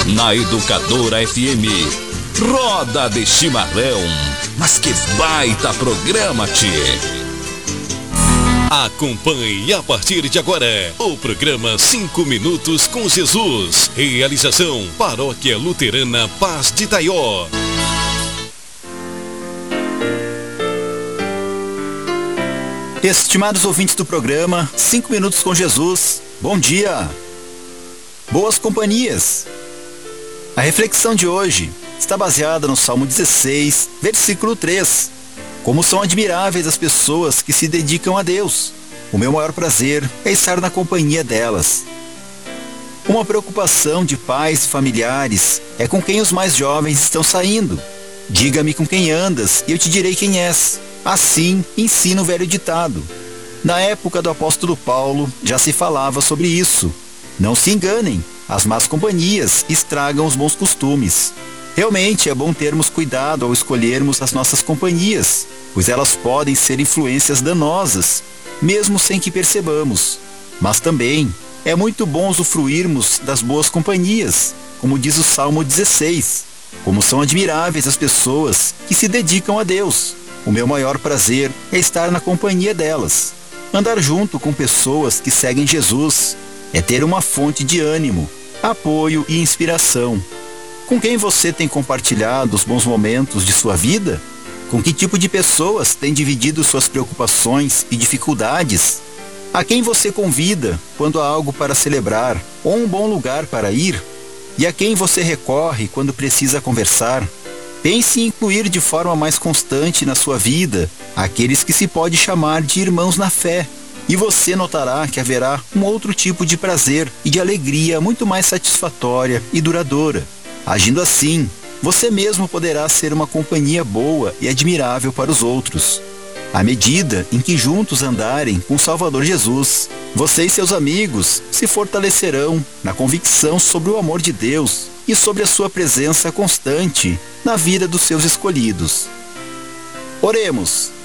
Na Educadora FM, roda de chimarrão, mas que baita programa, tchê! Acompanhe a partir de agora o programa 5 Minutos com Jesus. Realização Paróquia Luterana Paz de Itaió. Estimados ouvintes do programa 5 Minutos com Jesus, bom dia! Boas companhias! A reflexão de hoje está baseada no Salmo 16, versículo 3. Como são admiráveis as pessoas que se dedicam a Deus. O meu maior prazer é estar na companhia delas. Uma preocupação de pais e familiares é com quem os mais jovens estão saindo. Diga-me com quem andas e eu te direi quem és. Assim ensina o velho ditado. Na época do apóstolo Paulo já se falava sobre isso. Não se enganem, as más companhias estragam os bons costumes. Realmente é bom termos cuidado ao escolhermos as nossas companhias, pois elas podem ser influências danosas, mesmo sem que percebamos. Mas também é muito bom usufruirmos das boas companhias, como diz o Salmo 16. Como são admiráveis as pessoas que se dedicam a Deus. O meu maior prazer é estar na companhia delas. Andar junto com pessoas que seguem Jesus é ter uma fonte de ânimo, apoio e inspiração. Com quem você tem compartilhado os bons momentos de sua vida? Com que tipo de pessoas tem dividido suas preocupações e dificuldades? A quem você convida quando há algo para celebrar ou um bom lugar para ir? E a quem você recorre quando precisa conversar? Pense em incluir de forma mais constante na sua vida aqueles que se pode chamar de irmãos na fé. E você notará que haverá um outro tipo de prazer e de alegria muito mais satisfatória e duradoura. Agindo assim, você mesmo poderá ser uma companhia boa e admirável para os outros. À medida em que juntos andarem com o Salvador Jesus, você e seus amigos se fortalecerão na convicção sobre o amor de Deus e sobre a sua presença constante na vida dos seus escolhidos. Oremos!